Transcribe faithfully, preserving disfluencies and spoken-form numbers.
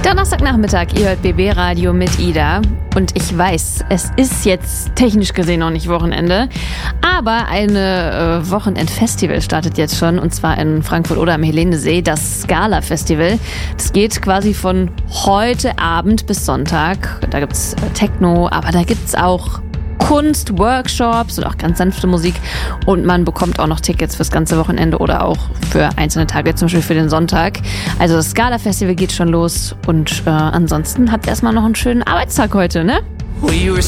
Donnerstagnachmittag, ihr hört B B Radio mit Ida. Und ich weiß, es ist jetzt technisch gesehen noch nicht Wochenende, aber ein äh, Wochenendfestival startet jetzt schon, und zwar in Frankfurt oder am Helenesee, das Scala Festival. Das geht quasi von heute Abend bis Sonntag. Da gibt's äh, Techno, aber da gibt's auch Kunst, Workshops und auch ganz sanfte Musik, und man bekommt auch noch Tickets fürs ganze Wochenende oder auch für einzelne Tage, zum Beispiel für den Sonntag. Also das Scala Festival geht schon los, und äh, ansonsten habt ihr erstmal noch einen schönen Arbeitstag heute, ne? We were